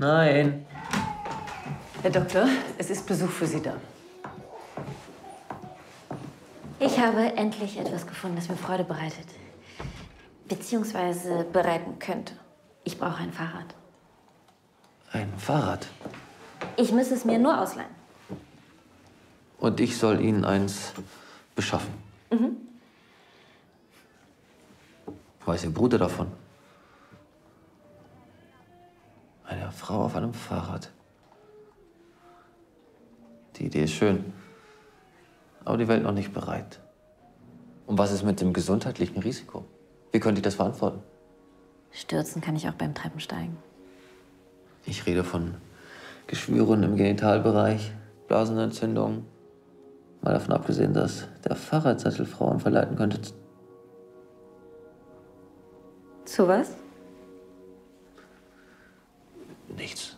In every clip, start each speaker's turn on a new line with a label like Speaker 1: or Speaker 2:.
Speaker 1: Nein.
Speaker 2: Herr Doktor, es ist Besuch für Sie da.
Speaker 3: Ich habe endlich etwas gefunden, das mir Freude bereitet. Beziehungsweise bereiten könnte. Ich brauche ein Fahrrad.
Speaker 1: Ein Fahrrad?
Speaker 3: Ich muss es mir nur ausleihen.
Speaker 1: Und ich soll Ihnen eins beschaffen?
Speaker 3: Mhm.
Speaker 1: Weiß Ihr Bruder davon? Eine Frau auf einem Fahrrad. Die Idee ist schön. Aber die Welt noch nicht bereit. Und was ist mit dem gesundheitlichen Risiko? Wie könnte ich das verantworten?
Speaker 3: Stürzen kann ich auch beim Treppensteigen.
Speaker 1: Ich rede von Geschwüren im Genitalbereich, Blasenentzündungen. Mal davon abgesehen, dass der Fahrradsattel Frauen verleiten könnte.
Speaker 3: Zu was?
Speaker 1: Nichts.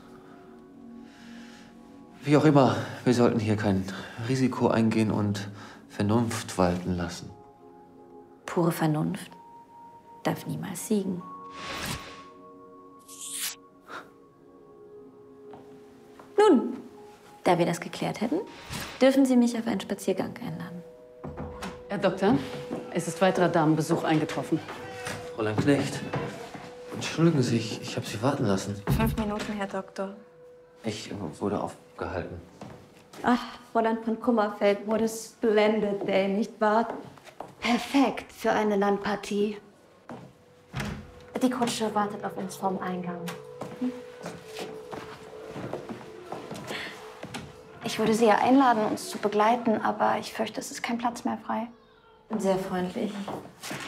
Speaker 1: Wie auch immer, wir sollten hier kein Risiko eingehen und Vernunft walten lassen.
Speaker 3: Pure Vernunft darf niemals siegen. Nun, da wir das geklärt hätten, dürfen Sie mich auf einen Spaziergang einladen.
Speaker 2: Herr Doktor, es ist weiterer Damenbesuch eingetroffen.
Speaker 1: Fräulein Knecht, entschuldigen Sie, ich habe Sie warten lassen.
Speaker 4: 5 Minuten, Herr Doktor.
Speaker 1: Ich wurde aufgehalten.
Speaker 4: Ach, Fräulein von Kummerfeld, what a splendid day, nicht wahr? Perfekt für eine Landpartie.
Speaker 3: Die Kutsche wartet auf uns vorm Eingang.
Speaker 4: Ich würde Sie ja einladen, uns zu begleiten, aber ich fürchte, es ist kein Platz mehr frei.
Speaker 3: Sehr freundlich.